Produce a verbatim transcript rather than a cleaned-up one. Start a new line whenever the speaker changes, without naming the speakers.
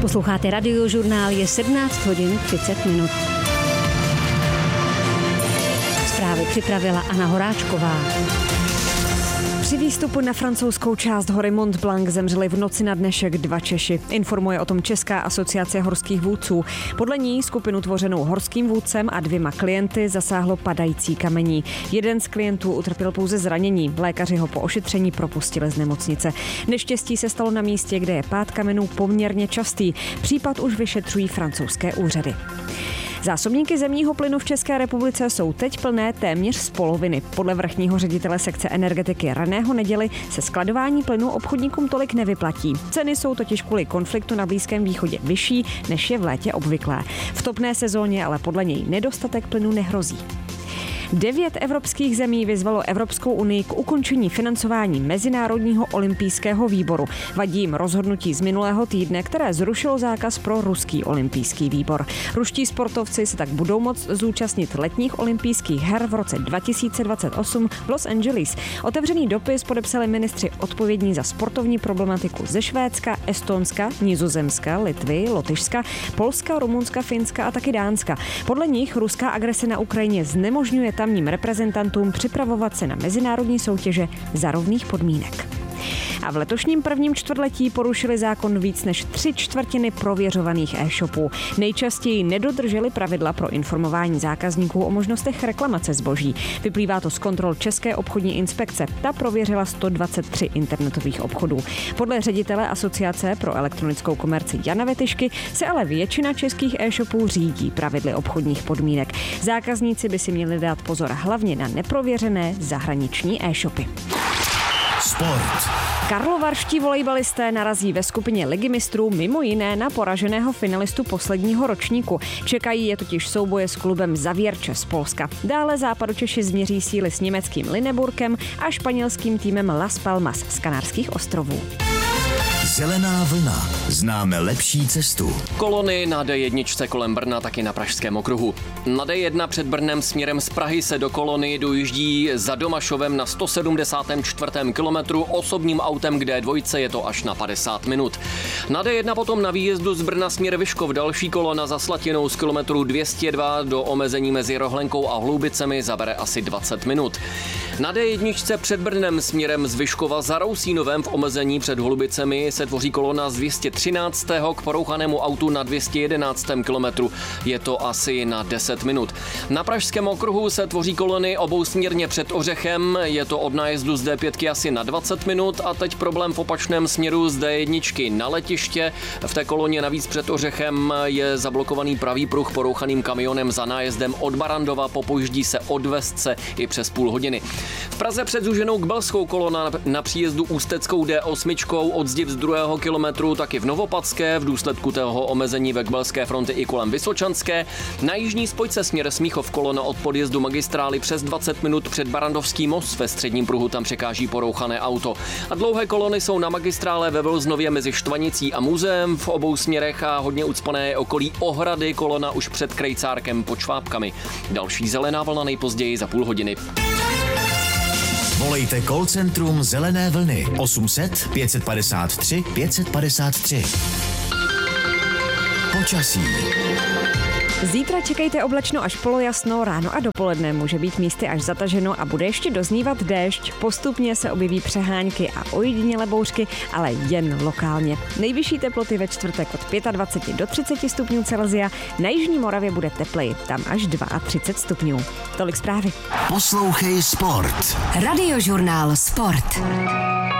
Posloucháte Radiožurnál, je sedmnáct hodin třicet minut. Zprávy připravila Anna Horáčková. Při výstupu na francouzskou část hory Mont Blanc zemřeli v noci na dnešek dva Češi. Informuje o tom Česká asociace horských vůdců. Podle ní skupinu tvořenou horským vůdcem a dvěma klienty zasáhlo padající kamení. Jeden z klientů utrpěl pouze zranění. Lékaři ho po ošetření propustili z nemocnice. Neštěstí se stalo na místě, kde je pád kamenů poměrně častý. Případ už vyšetřují francouzské úřady. Zásobníky zemního plynu v České republice jsou teď plné téměř z poloviny. Podle vrchního ředitele sekce energetiky Reného Neděly se skladování plynu obchodníkům tolik nevyplatí. Ceny jsou totiž kvůli konfliktu na Blízkém východě vyšší, než je v létě obvyklé. V topné sezóně ale podle něj nedostatek plynu nehrozí. Devět evropských zemí vyzvalo Evropskou unii k ukončení financování Mezinárodního olympijského výboru. Vadí jim rozhodnutí z minulého týdne, které zrušilo zákaz pro ruský olympijský výbor. Ruští sportovci se tak budou moct zúčastnit letních olympijských her v roce dva tisíce dvacet osm v Los Angeles. Otevřený dopis podepsali ministři odpovědní za sportovní problematiku ze Švédska, Estonska, Nizozemska, Litvy, Lotyšska, Polska, Rumunska, Finska a taky Dánska. Podle nich ruská agrese na Ukrajině znemožňuje tamním reprezentantům připravovat se na mezinárodní soutěže za rovných podmínek. A v letošním prvním čtvrtletí porušili zákon víc než tři čtvrtiny prověřovaných e-shopů. Nejčastěji nedodrželi pravidla pro informování zákazníků o možnostech reklamace zboží. Vyplývá to z kontrol České obchodní inspekce. Ta prověřila sto dvacet tři internetových obchodů. Podle ředitele Asociace pro elektronickou komerci Jana Vetyšky se ale většina českých e-shopů řídí pravidly obchodních podmínek. Zákazníci by si měli dát pozor hlavně na neprověřené zahraniční e-shopy.
Sport.
Karlovarští volejbalisté narazí ve skupině Ligy mistrů mimo jiné na poraženého finalistu posledního ročníku. Čekají je totiž souboje s klubem Zawiercie z Polska. Dále Západočeši změří síly s německým Lüneburgem a španělským týmem Las Palmas z Kanárských ostrovů.
Zelená vlna. Známe lepší cestu.
Kolony na dé jedna kolem Brna, taky na Pražském okruhu. Na dé jedna před Brnem směrem z Prahy se do kolony dojíždí za Domašovem na sto sedmdesátém čtvrtém kilometru, osobním autem k dé dva je to až na padesát minut. Na dé jedna potom na výjezdu z Brna směr Vyškov další kolona za Slatinou z kilometru dvě stě dva do omezení mezi Rohlenkou a Hloubicemi zabere asi dvacet minut. Na dé jedna před Brnem směrem z Vyškova za Rousínovem v omezení před Holubicemi se tvoří kolona z dvě stě třináct k porouchanému autu na dvě stě jedenáct kilometru. Je to asi na deset minut. Na Pražském okruhu se tvoří kolony obousměrně před Ořechem. Je to od nájezdu z dé pět asi na dvacet minut a teď problém v opačném směru z dé jedna na letiště. V té koloně navíc před Ořechem je zablokovaný pravý pruh porouchaným kamionem za nájezdem od Barandova. Popojíždí se od Vesce i přes půl hodiny. V Praze před Zúženou Kbelskou kolona na příjezdu Ústeckou dé osm od Zdiv z druhého kilometru, taky v Novopadské v důsledku toho omezení ve Kbelské fronty i kolem Vysočanské. Na jižní spojce směr Smíchov kolona od podjezdu magistrály přes dvacet minut před Barandovský most, ve středním pruhu tam překáží porouchané auto. A dlouhé kolony jsou na magistrále ve Vlznově mezi Štvanicí a muzeem v obou směrech a hodně ucpané okolí Ohrady, kolona už před Krejcárkem pod Švábkami. Další zelená vlna nejpozději za půl hodiny.
Volejte call centrum Zelené vlny osm set pět padesát tři pět padesát tři. Počasí.
Zítra čekejte oblačno až polojasno, ráno a dopoledne může být místy až zataženo a bude ještě doznívat déšť. Postupně se objeví přehánky a ojedinělé bouřky, ale jen lokálně. Nejvyšší teploty ve čtvrtek od dvacet pět do třiceti stupňů Celsia, na jižní Moravě bude tepleji, tam až třicet dva stupňů. Tolik zprávy.
Poslouchej Sport.
Radiožurnál Sport.